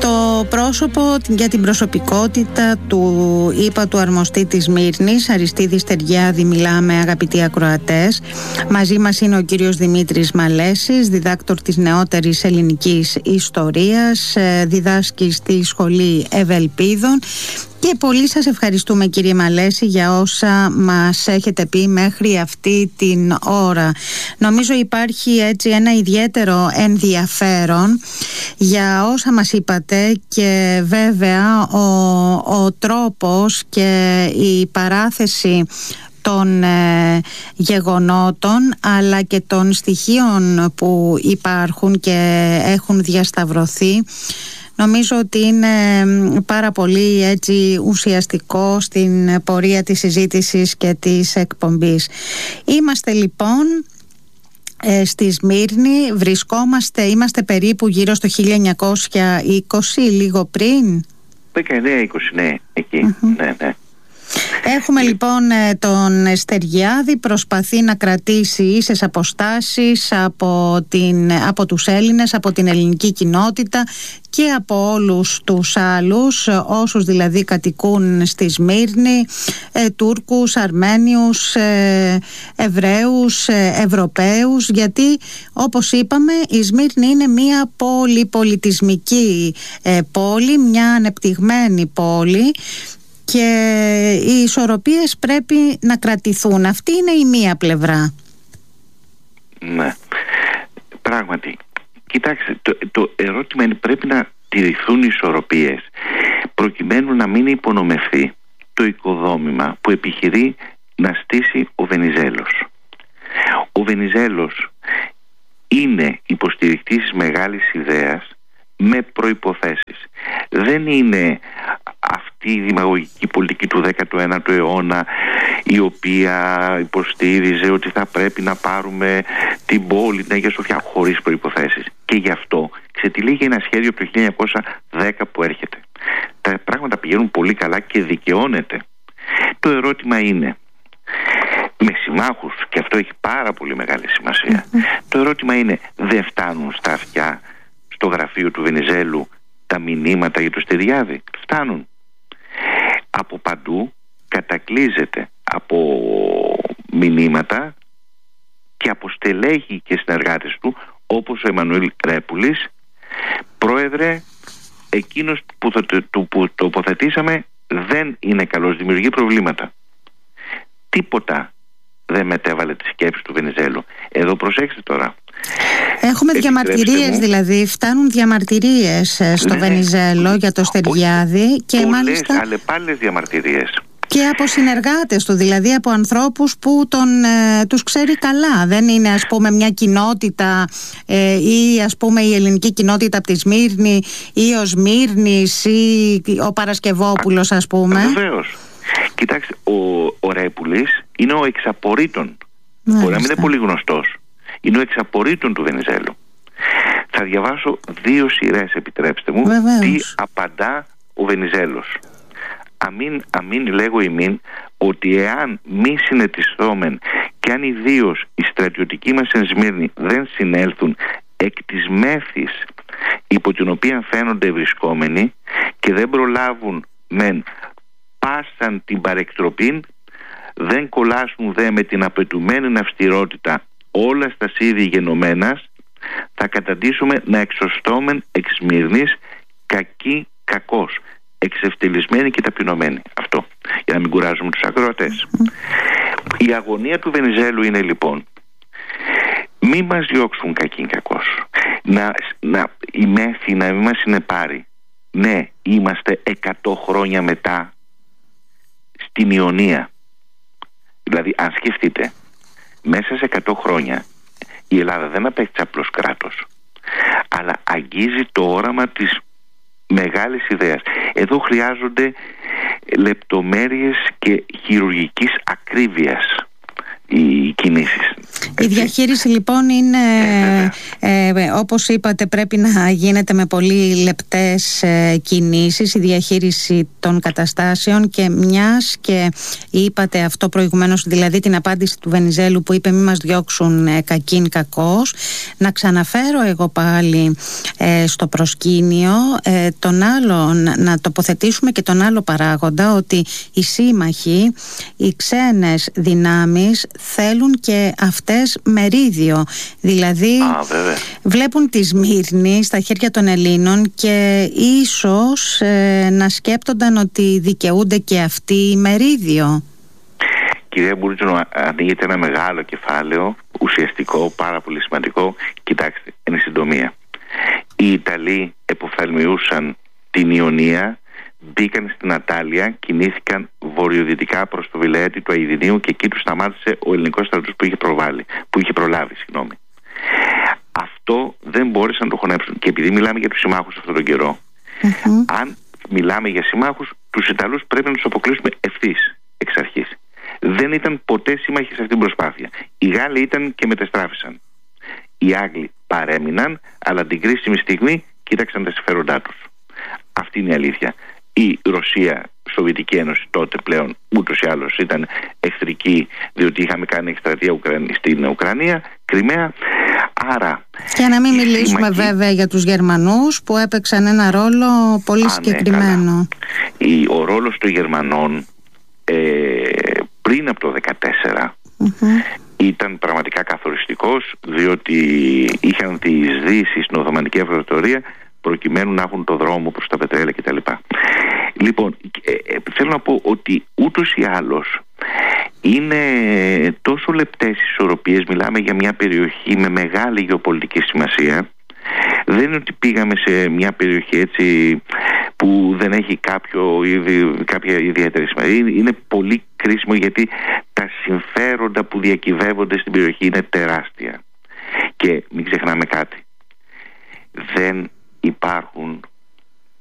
Το πρόσωπο για την προσωπικότητα του ύπατου αρμοστή της Σμύρνης, Αριστίδη Στεριάδη, μιλάμε, αγαπητοί ακροατές. Μαζί μας είναι ο κύριος Δημήτρης Μαλέσης, διδάκτορ της νεότερης ελληνικής ιστορίας, διδάσκει στη Σχολή Ευελπίδων. Και πολύ σας ευχαριστούμε, κύριε Μαλέση, για όσα μας έχετε πει μέχρι αυτή την ώρα. Νομίζω υπάρχει έτσι ένα ιδιαίτερο ενδιαφέρον για όσα μας είπατε και βέβαια ο τρόπος και η παράθεση των γεγονότων αλλά και των στοιχείων που υπάρχουν και έχουν διασταυρωθεί. Νομίζω ότι είναι πάρα πολύ έτσι ουσιαστικό στην πορεία της συζήτησης και της εκπομπής. Είμαστε λοιπόν στη Σμύρνη, είμαστε περίπου γύρω στο 1920, λίγο πριν. 19-20, ναι, εκεί, ναι. Έχουμε λοιπόν τον Στεριάδη, προσπαθεί να κρατήσει ίσες αποστάσεις από τους Έλληνες, από την ελληνική κοινότητα και από όλους τους άλλους, όσους δηλαδή κατοικούν στη Σμύρνη, Τούρκους, Αρμένιους, Εβραίους, Ευρωπαίους, γιατί όπως είπαμε η Σμύρνη είναι μια πολυπολιτισμική πόλη, μια ανεπτυγμένη πόλη και οι ισορροπίες πρέπει να κρατηθούν. Αυτή είναι η μία πλευρά. Ναι, πράγματι. Κοιτάξτε, το ερώτημα είναι πρέπει να τηρηθούν οι ισορροπίες προκειμένου να μην υπονομευθεί το οικοδόμημα που επιχειρεί να στήσει ο Βενιζέλος. Ο Βενιζέλος είναι υποστηρικτής της μεγάλης ιδέας με προϋποθέσεις. Δεν είναι αυτή η δημαγωγική πολιτική του 19ου αιώνα η οποία υποστήριζε ότι θα πρέπει να πάρουμε την πόλη, την Αγία Σοφιά, χωρίς προϋποθέσεις. Και γι' αυτό ξετυλίγει ένα σχέδιο από το 1910 που έρχεται. Τα πράγματα πηγαίνουν πολύ καλά και δικαιώνεται. Το ερώτημα είναι, με συμμάχους, και αυτό έχει πάρα πολύ μεγάλη σημασία, το ερώτημα είναι, δεν φτάνουν στα αυτιά στο γραφείο του Βενιζέλου τα μηνύματα για το Στεριάδη? Φτάνουν. Από παντού κατακλείζεται από μηνύματα και από στελέχη και συνεργάτες του, όπως ο Εμμανουήλ Ρέπουλης. Πρόεδρε, εκείνος που τοποθετήσαμε δεν είναι καλός, δημιουργεί προβλήματα. Τίποτα δεν μετέβαλε τη σκέψη του Βενιζέλου. Εδώ προσέξτε τώρα. Έχουμε διαμαρτυρίες, δηλαδή φτάνουν διαμαρτυρίες στο Βενιζέλο για το Στεριάδη και πολλές, μάλιστα αλλεπάλληλες διαμαρτυρίες. Και από συνεργάτες του, δηλαδή από ανθρώπους που τους ξέρει καλά. Δεν είναι ας πούμε μια κοινότητα ή ας πούμε η ελληνική κοινότητα από τη Σμύρνη ή ο Σμύρνης ή ο Παρασκευόπουλος ας πούμε. Βεβαίως. Κοιτάξτε, ο Ρέπουλης είναι ο εξαπορρίτων. Μπορεί να μην είναι πολύ γνωστός. Είναι ο εξαπορρίτων του Βενιζέλου. Θα διαβάσω 2 σειρές, επιτρέψτε μου. Βεβαίως. Τι απαντά ο Βενιζέλος. Αμήν λέγω ημίν ότι εάν μη συνετισθόμεν και αν ιδίως οι στρατιωτικοί μας εν Σμύρνη δεν συνέλθουν εκ της μέθης υπό την οποία φαίνονται βρισκόμενοι και δεν προλάβουν μεν πάσαν την παρεκτροπήν, δεν κολλάσουν δε με την απαιτουμένη αυστηρότητα όλα στα σίδη γενομένας, θα καταντήσουμε να εξωστόμεν εξ Σμύρνης κακή κακός, εξευτελισμένοι και ταπεινωμένοι. Αυτό, για να μην κουράζουμε τους ακροατές. Η αγωνία του Βενιζέλου είναι λοιπόν μη μας διώξουν κακήν κακός, η μέθη να μην μας συνεπάρει. Ναι, είμαστε 100 χρόνια μετά στην Ιωνία. Δηλαδή αν σκεφτείτε, μέσα σε 100 χρόνια η Ελλάδα δεν απέκτησε απλώς κράτος, αλλά αγγίζει το όραμα της μεγάλης ιδέας. Εδώ χρειάζονται λεπτομέρειες και χειρουργικής ακρίβειας. οι κινήσεις. Η διαχείριση λοιπόν είναι, όπως είπατε, πρέπει να γίνεται με πολύ λεπτές κινήσεις, η διαχείριση των καταστάσεων, και μιας και είπατε αυτό προηγουμένως, δηλαδή την απάντηση του Βενιζέλου που είπε μη μας διώξουν κακήν κακός, να ξαναφέρω εγώ πάλι στο προσκήνιο να τοποθετήσουμε και τον άλλο παράγοντα, ότι οι σύμμαχοι, οι ξένες δυνάμεις θέλουν και αυτές μερίδιο, δηλαδή βλέπουν τη Σμύρνη στα χέρια των Ελλήνων και ίσως να σκέπτονταν ότι δικαιούνται και αυτοί μερίδιο. Κυρία Μπουρίτζο, ανοίγεται ένα μεγάλο κεφάλαιο, ουσιαστικό, πάρα πολύ σημαντικό. Κοιτάξτε, εν συντομία, οι Ιταλοί εποφθαλμιούσαν την Ιωνία, μπήκαν στην Ατάλεια, κινήθηκαν βορειοδυτικά προς το Βιλέτη του Αηδινίου και εκεί τους σταμάτησε ο ελληνικός στρατός που είχε προλάβει. Αυτό δεν μπόρεσαν να το χωνέψουν. Και επειδή μιλάμε για τους συμμάχους αυτόν τον καιρό, αν μιλάμε για συμμάχους, τους Ιταλούς πρέπει να τους αποκλείσουμε ευθύς εξ αρχής. Δεν ήταν ποτέ σύμμαχοι σε αυτήν την προσπάθεια. Οι Γάλλοι ήταν και μετεστράφησαν. Οι Άγγλοι παρέμειναν, αλλά την κρίσιμη στιγμή κοίταξαν τα συμφέροντά τους. Αυτή είναι η αλήθεια. Η Ρωσία, Σοβιετική Ένωση τότε πλέον ούτως ή άλλως ήταν εχθρική, διότι είχαμε κάνει εκστρατεία στην Ουκρανία, Κριμαία. Άρα, και να μην μιλήσουμε βέβαια για τους Γερμανούς που έπαιξαν ένα ρόλο πολύ συγκεκριμένο. Ο ρόλος των Γερμανών πριν από το 2014 ήταν πραγματικά καθοριστικός, διότι είχαν διεισδύσει στην Οθωμανική Αυτοκρατορία προκειμένου να έχουν το δρόμο προς τα πετρέλαια κτλ. Λοιπόν, θέλω να πω ότι ούτως ή άλλως είναι τόσο λεπτές ισορροπίες. Μιλάμε για μια περιοχή με μεγάλη γεωπολιτική σημασία. Δεν είναι ότι πήγαμε σε μια περιοχή έτσι που δεν έχει κάποια ιδιαίτερη σημασία. Είναι πολύ κρίσιμο, γιατί τα συμφέροντα που διακυβεύονται στην περιοχή είναι τεράστια. Και μην ξεχνάμε κάτι. Δεν υπάρχουν